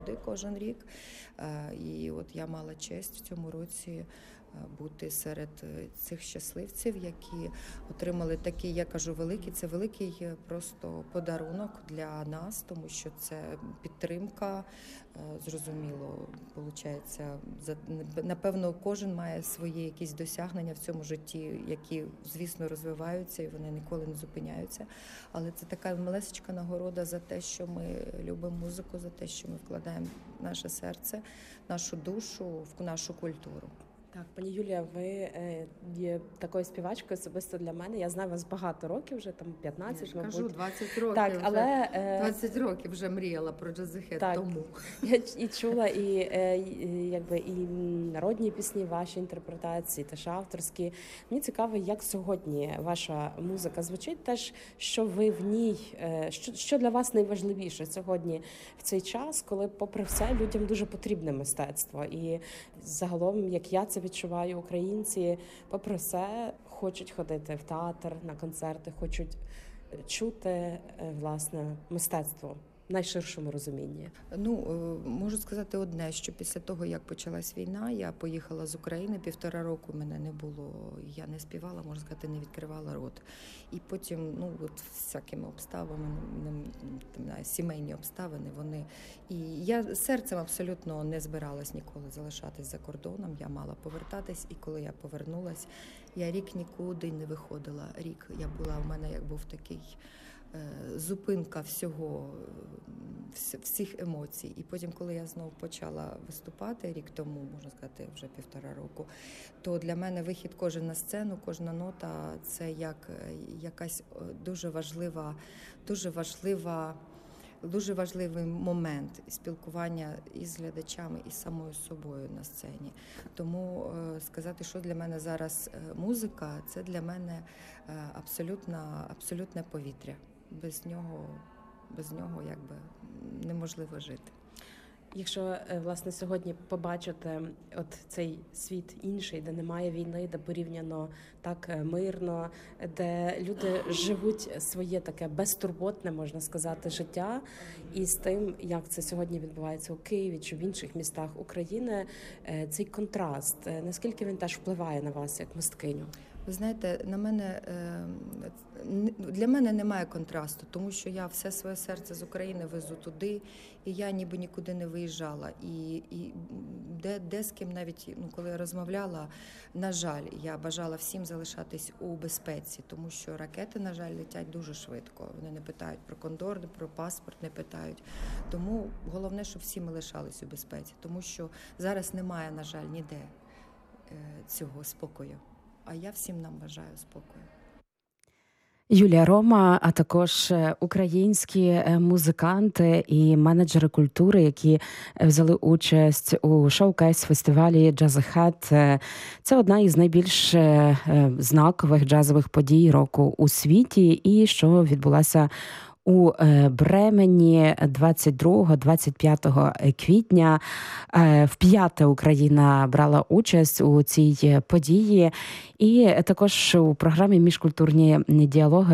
кожен рік. І от я мала честь в цьому році бути серед цих щасливців, які отримали такий, я кажу, великий, це великий просто подарунок для нас, тому що це підтримка, зрозуміло, виходить, напевно, кожен має свої якісь досягнення в цьому житті, які, звісно, розвиваються і вони ніколи не зупиняються, але це така малесечка нагорода за те, що ми любимо музику, за те, що ми вкладаємо наше серце, нашу душу в нашу культуру. Так, пані Юлія, ви є такою співачкою особисто для мене. Я знаю вас багато років, вже там 15, я мабуть. Кажу, 20 років. Так, але 20 років вже мріяла про джазихет, так, тому. Я і чула і народні пісні, ваші інтерпретації, теж авторські. Мені цікаво, як сьогодні ваша музика звучить, теж що ви в ній, що для вас найважливіше сьогодні в цей час, коли, попри все, людям дуже потрібне мистецтво. І загалом, як я це відчуваю, українці, попри все, хочуть ходити в театр, на концерти, хочуть чути, власне, мистецтво в найширшому розумінні. Можу сказати одне, що після того, як почалась війна, я поїхала з України, 1,5 року мене не було, я не співала, можна сказати, не відкривала рот. І потім, всякими обставинами, сімейні обставини, І я серцем абсолютно не збиралась ніколи залишатись за кордоном, я мала повертатись, і коли я повернулась, я рік нікуди не виходила. Рік у мене як був такий зупинка всіх емоцій. І потім, коли я знову почала виступати рік тому, можна сказати, вже 1,5 року, то для мене вихід кожен на сцену, кожна нота – це як якась дуже важливий момент спілкування із глядачами, і самою собою на сцені. Тому сказати, що для мене зараз музика – це для мене абсолютне повітря. Без нього якби неможливо жити. Якщо, власне, сьогодні побачите от цей світ інший, де немає війни, де порівняно так мирно, де люди живуть своє таке безтурботне, можна сказати, життя, і з тим, як це сьогодні відбувається у Києві чи в інших містах України, цей контраст, наскільки він теж впливає на вас як мисткиню? Ви знаєте, для мене немає контрасту, тому що я все своє серце з України везу туди, і я ніби нікуди не виїжджала. І де з ким навіть, коли я розмовляла, на жаль, я бажала всім залишатись у безпеці, тому що ракети, на жаль, летять дуже швидко. Вони не питають про кондор, про паспорт, не питають. Тому головне, щоб всі ми лишались у безпеці, тому що зараз немає, на жаль, ніде цього спокою. А я всім нам бажаю спокою. Юлія Рома, а також українські музиканти і менеджери культури, які взяли участь у шоукейс-фестивалі «Джазихет». Це одна із найбільш знакових джазових подій року у світі, і що відбулася у Бремені 22-25 квітня. Вп'яте Україна брала участь у цій події. І також у програмі «Міжкультурні діалоги»